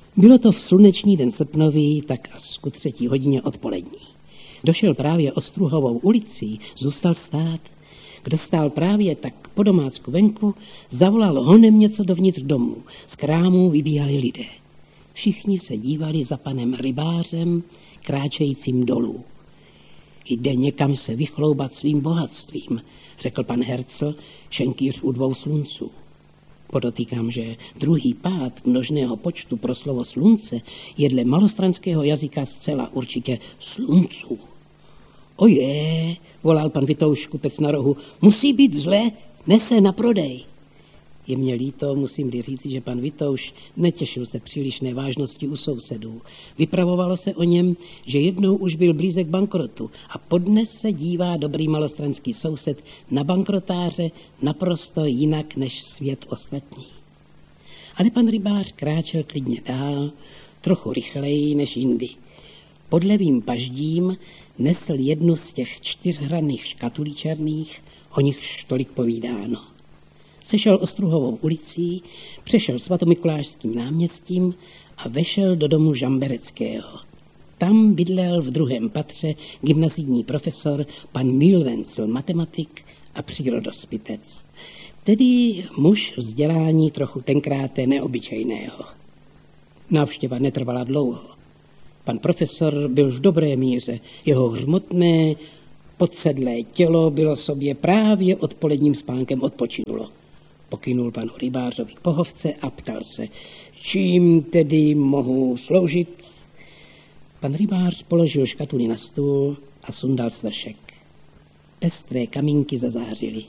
Bylo to v slunečný den srpnový, tak až ku 3. hodině odpolední. Došel právě Ostruhovou ulicí, zůstal stát. Kdo stál právě tak po domácku venku, zavolal honem něco dovnitř domů. Z krámů vybíhali lidé. Všichni se dívali za panem rybářem, kráčejícím dolů. Jde někam se vychloubat svým bohatstvím, řekl pan Herzl, šenkýř u 2 slunců. Podotýkám, že druhý pád množného počtu pro slovo slunce je dle malostranského jazyka zcela určitě slunců. Oje, volal pan Vitouš, kupec na rohu, musí být zlé, nese na prodej. Je mě líto, musím říci, že pan Vitouš netěšil se přílišné vážnosti u sousedů. Vypravovalo se o něm, že jednou už byl blízek bankrotu a podnes se dívá dobrý malostranský soused na bankrotáře naprosto jinak než svět ostatní. Ale pan rybář kráčel klidně dál, trochu rychleji než jindy. Pod levým paždím nesl jednu z těch 4hranných škatulí černých, o nichž tolik povídáno. Sešel Ostruhovou ulicí, přešel Svatomikulášským náměstím a vešel do domu Žambereckého. Tam bydlel v 2. patře gymnazijní profesor pan Mühlwencel, matematik a přírodospitec. Tedy muž vzdělání trochu tenkráte neobyčejného. Návštěva netrvala dlouho. Pan profesor byl v dobré míře. Jeho hřmotné, podsedlé tělo bylo sobě právě odpoledním spánkem odpočinulo. Pokynul panu rybářovi k pohovce a ptal se, čím tedy mohu sloužit. Pan rybář položil škatuli na stůl a sundal svršek. Pestré kamínky zazářily.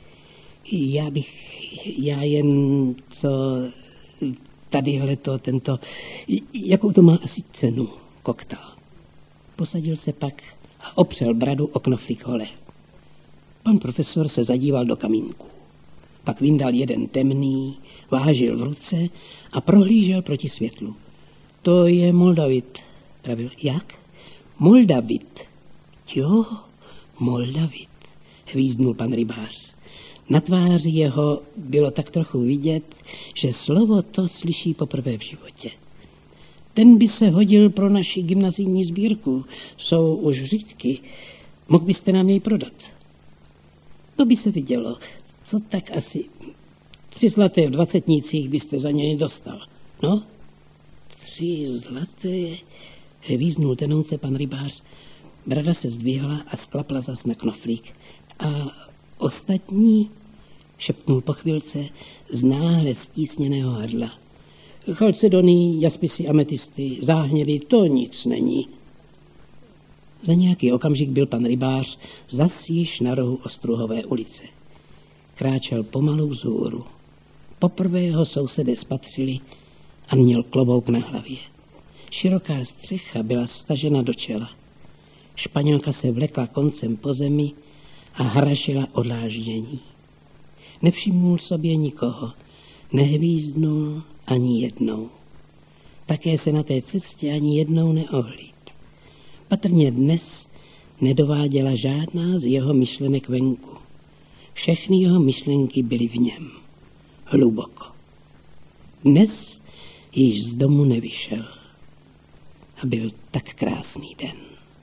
Já jen co tadyhleto, jakou to má asi cenu, koktal. Posadil se pak a opřel bradu o knoflík hole. Pan profesor se zadíval do kamínku. Pak vyndal jeden temný, vážil v ruce a prohlížel proti světlu. To je Moldavit, pravil. Jak? Moldavit. Jo, Moldavit, hvízdnul pan rybář. Na tváři jeho bylo tak trochu vidět, že slovo to slyší poprvé v životě. Ten by se hodil pro naši gymnazijní sbírku. Jsou už řídky. Mohl byste nám jej prodat? To by se vidělo. Co tak asi 3 zlaté v 20 byste za něj dostal. No, 3 zlaté, hvíznul tenouce pan rybář. Brada se zdvihla a sklapla zas na knoflík. A ostatní, šeptnul po chvilce z náhle stísněného hrdla. Chalcedony, jaspisy, ametisty, záhnědy, to nic není. Za nějaký okamžik byl pan rybář zas již na rohu Ostruhové ulice. Kráčel pomalu vzhůru. Poprvé ho sousedé spatřili a měl klobouk na hlavě. Široká střecha byla stažena do čela. Španělka se vlekla koncem po zemi a hrašila odláždění. Nevšimnul sobě nikoho, nehvízdnul ani jednou. Také se na té cestě ani jednou neohlíd. Patrně dnes nedováděla žádná z jeho myšlenek venku. Všechny jeho myšlenky byly v něm. Hluboko. Dnes již z domu nevyšel. A byl tak krásný den.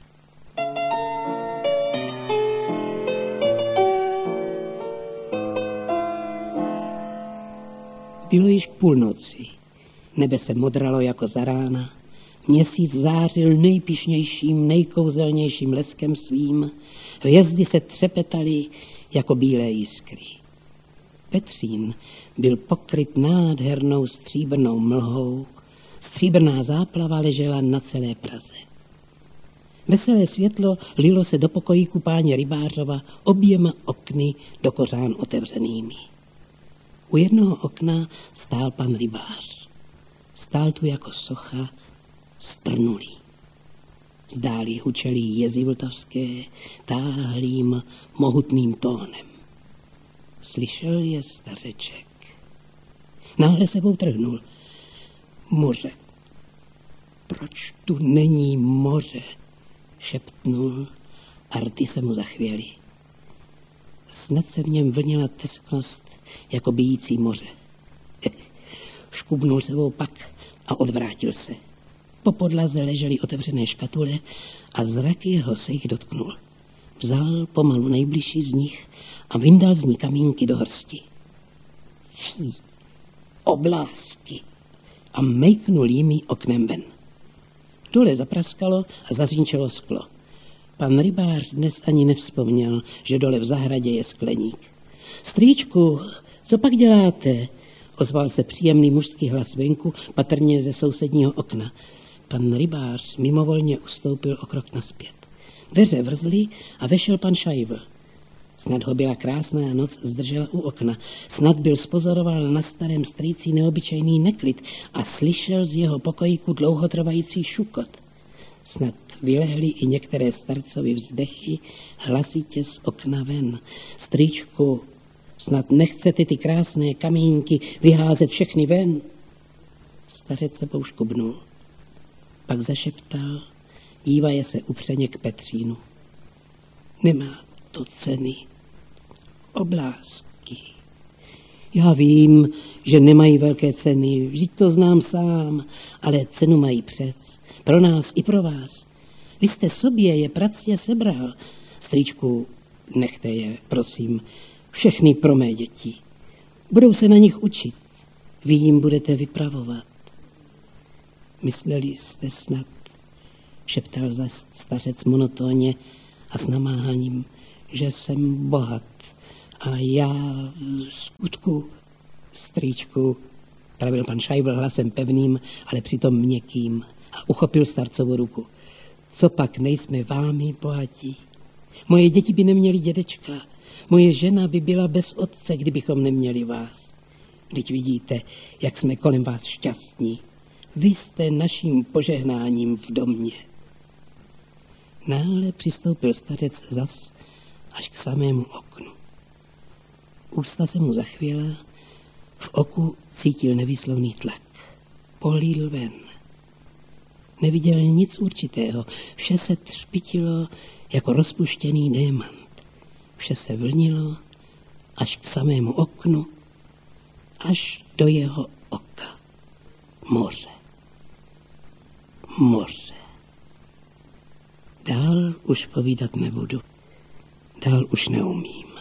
Bylo již k půlnoci. Nebe se modralo jako za rána. Měsíc zářil nejpyšnějším, nejkouzelnějším leskem svým. Hvězdy se třepetaly jako bílé jiskry. Petřín byl pokryt nádhernou stříbrnou mlhou. Stříbrná záplava ležela na celé Praze. Veselé světlo lilo se do pokojíku páně rybářova oběma okny do kořán otevřenými. U jednoho okna stál pan rybář. Stál tu jako socha, strnulý. Zdáli hučelí jezy vltavské táhlým, mohutným tónem. Slyšel je stařeček. Náhle sebou trhnul. Moře. Proč tu není moře? Šeptnul a rty se mu zachvěly. Snad se v něm vlnila tesknost jako bijící moře. Škubnul sebou pak a odvrátil se. Po podlaze ležely otevřené škatule a zrak jeho se jich dotknul. Vzal pomalu nejbližší z nich a vyndal z ní kamínky do hrsti. Fí, oblásky! A mejknul jimi oknem ven. Dole zapraskalo a zařínčelo sklo. Pan rybář dnes ani nevzpomněl, že dole v zahradě je skleník. Strýčku, co pak děláte? Ozval se příjemný mužský hlas venku, patrně ze sousedního okna. Pan rybář mimovolně ustoupil o krok nazpět. Dveře vrzly a vešel pan Scheibl. Snad ho byla krásná noc zdržela u okna. Snad byl spozoroval na starém strýci neobyčejný neklid a slyšel z jeho pokojíku dlouhotrvající šukot. Snad vylehly i některé starcovi vzdechy hlasitě z okna ven. Strýčku, snad nechcete ty krásné kamínky vyházet všechny ven? Stařec se pouškubnul. Pak zašeptal, dívaje se upřeně k Petřínu. Nemá to ceny. Oblásky. Já vím, že nemají velké ceny, vždyť to znám sám, ale cenu mají přec. Pro nás i pro vás. Vy jste sobě je pracně sebral. Strýčku, nechte je, prosím, všechny pro mé děti. Budou se na nich učit. Vy jim budete vypravovat. Mysleli jste snad, šeptal zas stařec monotónně a s namáháním, že jsem bohat a já skutku, strýčku, pravil pan Scheibl hlasem pevným, ale přitom měkkým a uchopil starcovu ruku. Co pak nejsme vámi bohatí? Moje děti by neměly dědečka, moje žena by byla bez otce, kdybychom neměli vás. Vždyť vidíte, jak jsme kolem vás šťastní. Vy jste naším požehnáním v domě. Náhle přistoupil stařec zas až k samému oknu. Ústa se mu zachvěla, v oku cítil nevýslovný tlak. Pohlídl ven. Neviděl nic určitého, vše se třpitilo jako rozpuštěný démant. Vše se vlnilo až k samému oknu, až do jeho oka. Moře. Moře. Dál už povídat nebudu. Dál už neumím.